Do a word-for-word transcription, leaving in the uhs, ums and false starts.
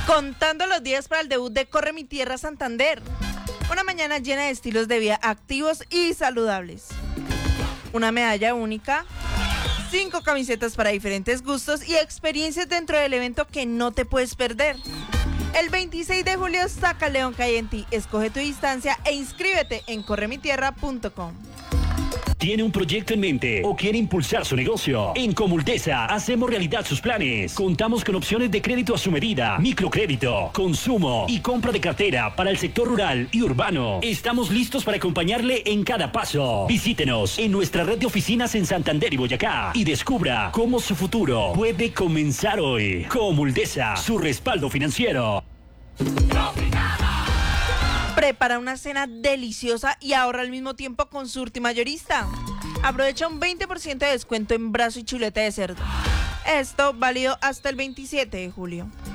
Contando los días para el debut de Corre mi Tierra Santander. Una mañana llena de estilos de vida activos y saludables. Una medalla única. Cinco camisetas para diferentes gustos y experiencias dentro del evento que no te puedes perder. El veintiséis de julio saca el león que hay en ti. Escoge tu distancia e inscríbete en corre mi tierra punto com. ¿Tiene un proyecto en mente o quiere impulsar su negocio? En Comultesa hacemos realidad sus planes. Contamos con opciones de crédito a su medida, microcrédito, consumo y compra de cartera para el sector rural y urbano. Estamos listos para acompañarle en cada paso. Visítenos en nuestra red de oficinas en Santander y Boyacá y descubra cómo su futuro puede comenzar hoy. Comultesa, su respaldo financiero. Prepara una cena deliciosa y ahorra al mismo tiempo con Surti Mayorista. Aprovecha un veinte por ciento de descuento en brazo y chuleta de cerdo. Esto válido hasta el veintisiete de julio.